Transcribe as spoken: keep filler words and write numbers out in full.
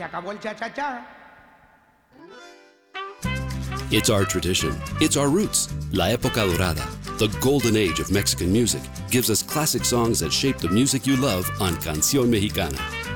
se acabó el cha-cha-cha. It's our tradition. It's our roots. La Época Dorada, the golden age of Mexican music, gives us classic songs that shape the music you love on Canción Mexicana.